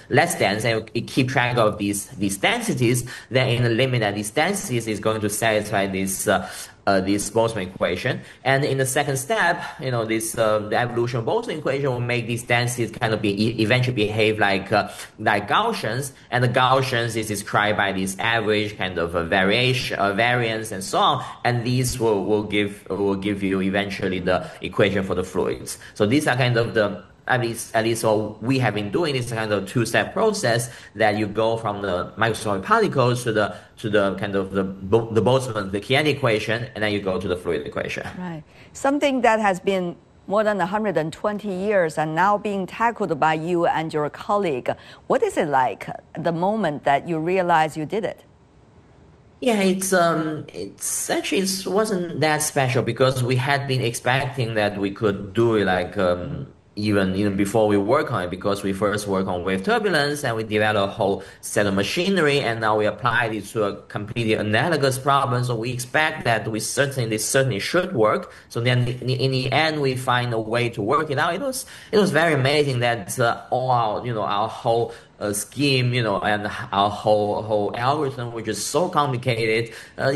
less dense, and you keep track of these densities, then in the limit that these densities is going to satisfy this Boltzmann equation. And in the second step, the evolution of Boltzmann equation will make these densities kind of eventually behave like Gaussians, and the Gaussians is described by this average kind of variance and so on, and these will give you eventually the equation for the fluids. So these are kind of at least what we have been doing is kind of two-step process that you go from the microscopic particles to the kind of the Boltzmann, the kinetic equation, and then you go to the fluid equation. Right. Something that has been more than 120 years and now being tackled by you and your colleague. What is it like the moment that you realize you did it? Yeah, it's actually it wasn't that special because we had been expecting that we could do it like even before we work on it, because we first work on wave turbulence and we develop a whole set of machinery, and now we apply it to a completely analogous problem. So we expect that this certainly should work. So then in the end, we find a way to work it out. It was very amazing that all our whole scheme, and our whole algorithm, which is so complicated. But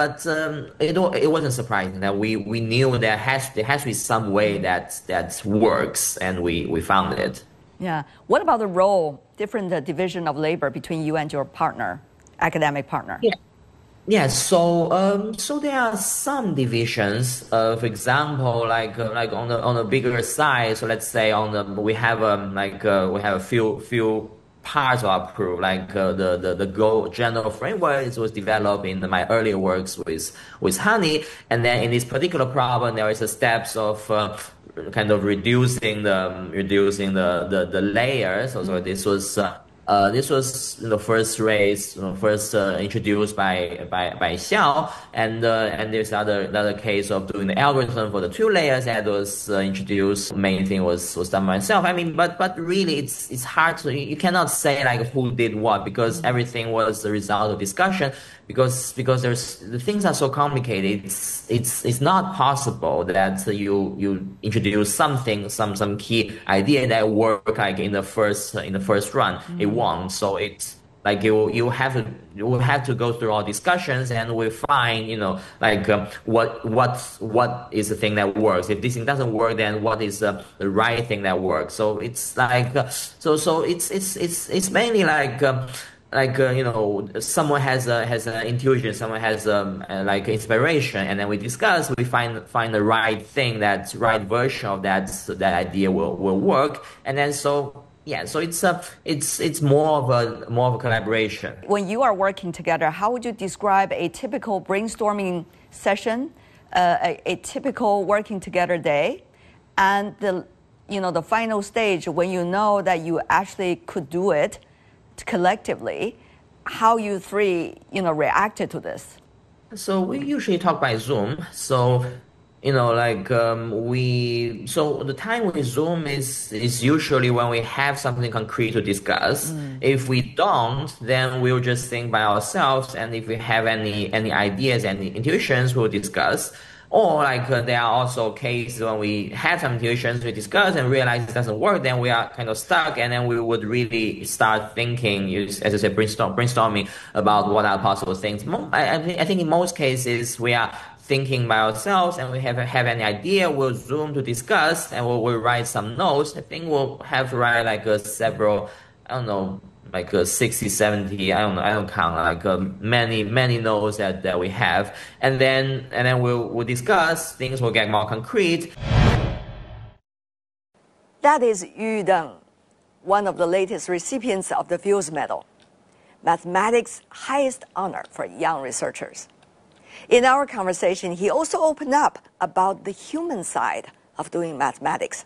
it wasn't surprising that we knew there has to be some way that works, and we found it. Yeah. What about the different division of labor between you and your academic partner? Yeah. Yeah, so there are some divisions. For example, like on the bigger side. So let's say we have a few parts of our proof, like the Go general framework. It was developed in my earlier works with Honey, and then in this particular problem, there is a steps of kind of reducing the layers. So this was the first race, first introduced by Xiao, and there's another case of doing the algorithm for the two layers that was introduced. Main thing was done by myself. I mean, but really it's hard to, you cannot say like who did what, because everything was the result of discussion. Because the things are so complicated, it's not possible that you introduce something, some key idea that work like in the first run. It won't. So it's like you have to go through all discussions, and we find what is the thing that works. If this thing doesn't work, then what is the right thing that works? So it's like so it's mainly someone has an intuition, someone has like inspiration, and then we discuss. We find the right thing, that right version of that idea will work, and then so it's more of a collaboration. When you are working together, how would you describe a typical brainstorming session, a typical working together day, and the final stage when you know that you actually could do it collectively, how you three reacted to this? So we usually talk by Zoom. So the time with Zoom is usually when we have something concrete to discuss. If we don't, then we'll just think by ourselves, and if we have any ideas, any intuitions, we'll discuss. Or there are also cases when we have some intuitions, we discuss and realize it doesn't work, then we are kind of stuck, and then we would really start thinking, as I said, brainstorming about what are possible things. I think in most cases we are thinking by ourselves, and we have any idea, we'll Zoom to discuss, and we'll write some notes. I think we'll have to write several, 60, 70, I don't count, many notes that we have, and then we'll discuss, things will get more concrete. That is Yu Deng, one of the latest recipients of the Fields Medal, mathematics' highest honor for young researchers. In our conversation, he also opened up about the human side of doing mathematics.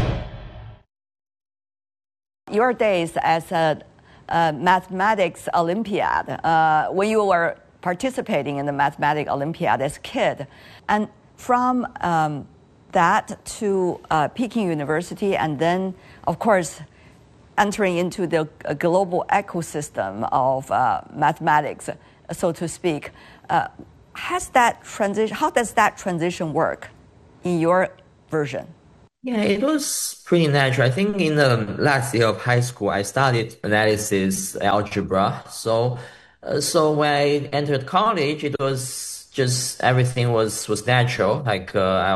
Your days as a mathematics Olympiad, when you were participating in the mathematics Olympiad as a kid, and from that to Peking University, and then, of course, entering into the global ecosystem of mathematics, so to speak. How does that transition work in your version? Yeah, it was pretty natural. I think in the last year of high school, I studied analysis algebra. So when I entered college, it was just everything was natural. Like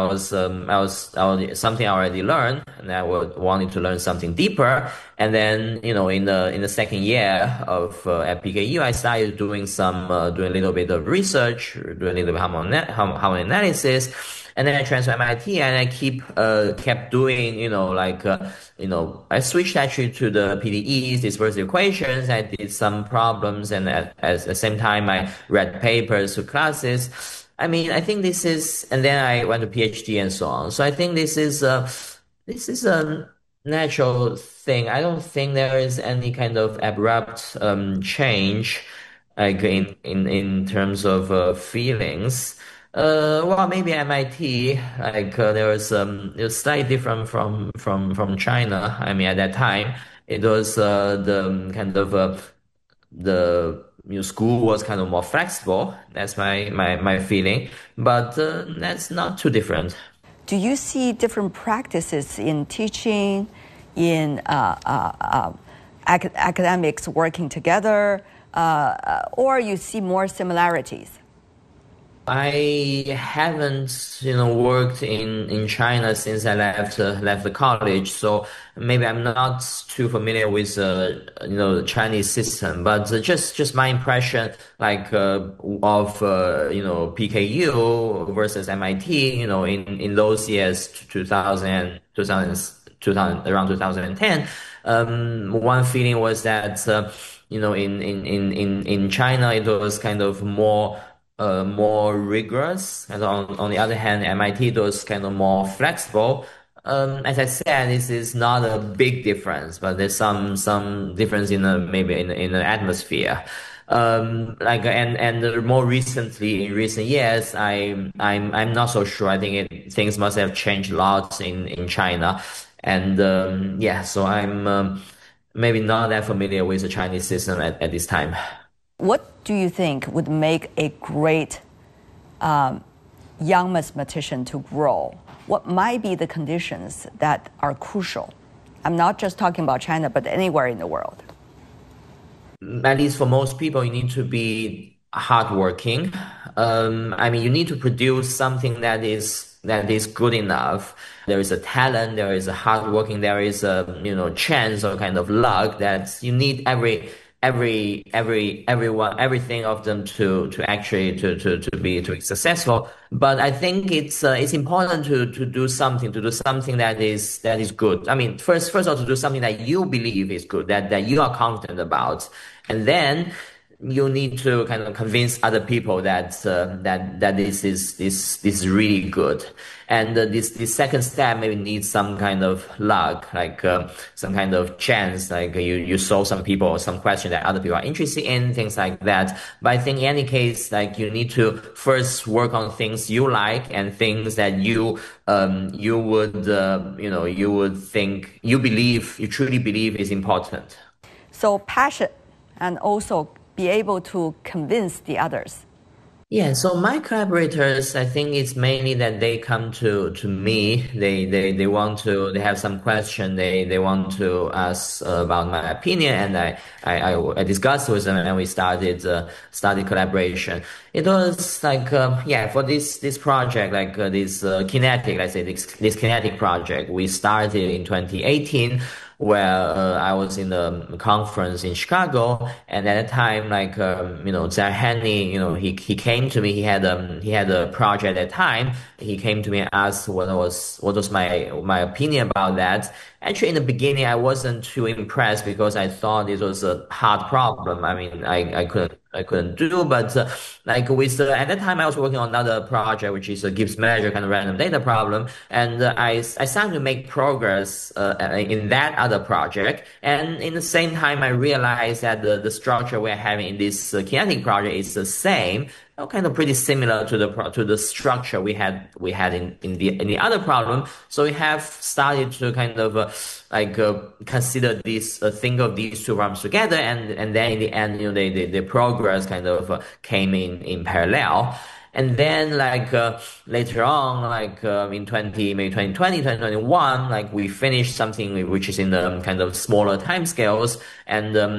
I was something I already learned, and I would wanted to learn something deeper. And then in the second year of at PKU, I started doing a little bit of research, doing a little bit of harmonic analysis. And then I transferred to MIT and I kept doing, I switched actually to the PDEs, dispersive equations. I did some problems and at the same time I read papers to classes. I mean, I think and then I went to PhD and so on. So I think this is a natural thing. I don't think there is any kind of abrupt change, like in terms of feelings. Well, maybe MIT, it was slightly different from China. I mean, at that time, it was the kind of the school was kind of more flexible. That's my feeling, but that's not too different. Do you see different practices in teaching, in academics working together, or you see more similarities? I haven't, worked in China since I left the college, so maybe I'm not too familiar with the Chinese system. But just my impression, like of PKU versus MIT, in those years, 2000 around 2010, one feeling was that in China it was kind of more rigorous, and on the other hand, MIT was kind of more flexible. As I said, this is not a big difference, but there's some difference in the maybe in the atmosphere. More recently, in recent years, I'm not so sure. I think things must have changed a lot in China, and yeah, so I'm maybe not that familiar with the Chinese system at this time. What do you think would make a great young mathematician to grow? What might be the conditions that are crucial? I'm not just talking about China, but anywhere in the world. At least for most people, you need to be hardworking. I mean, you need to produce something that is good enough. There is a talent, there is a hardworking, there is a chance or kind of luck that you need everyone, everything of them to actually to be successful. But I think it's important to do something that is good. I mean, first of all, to do something that you believe is good, that you are confident about, and then you need to kind of convince other people that this is really good. And this second step maybe needs some kind of luck, like some kind of chance, like you solve some people or some question that other people are interested in, things like that. But I think in any case, like you need to first work on things you like and things that you would think you truly believe is important. So passion and also be able to convince the others. Yeah, so my collaborators, I think it's mainly that they come to me. They have some question. They want to ask about my opinion, and I discussed with them, and we started collaboration. It was like yeah, for this project, like this kinetic, let's say this kinetic project, we started in 2018, where I was in the conference in Chicago, and at the time, like Zhang Hanni, he came to me. He had a project at the time. He came to me and asked what was my opinion about that. Actually, in the beginning, I wasn't too impressed because I thought it was a hard problem. I mean, I couldn't do, but like at that time I was working on another project, which is a Gibbs measure kind of random data problem, and I started to make progress in that other project, and in the same time I realized that the structure we're having in this kinetic project is the same, kind of pretty similar to the structure we had in the other problem. So we have started to kind of consider think of these two problems together, and then in the end, the progress kind of came in parallel. And then later on, in 2020, 2021, like we finished something which is in the kind of smaller timescales, and